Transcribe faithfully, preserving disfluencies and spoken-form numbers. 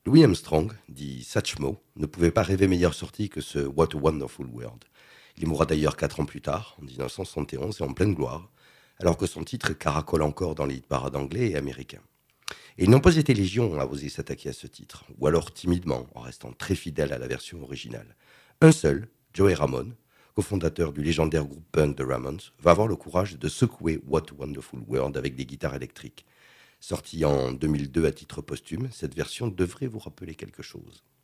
Louis Armstrong, dit Satchmo, ne pouvait pas rêver meilleure sortie que ce What a Wonderful World. Il mourra d'ailleurs quatre ans plus tard, en dix-neuf cent soixante et onze, et en pleine gloire, alors que son titre caracole encore dans les hit-parades anglais et américains. Et ils n'ont pas été légion à oser s'attaquer à ce titre, ou alors timidement, en restant très fidèles à la version originale. Un seul, Joey Ramone, cofondateur du légendaire groupe punk The Ramones, va avoir le courage de secouer What a Wonderful World avec des guitares électriques. Sortie en deux mille deux à titre posthume, cette version devrait vous rappeler quelque chose.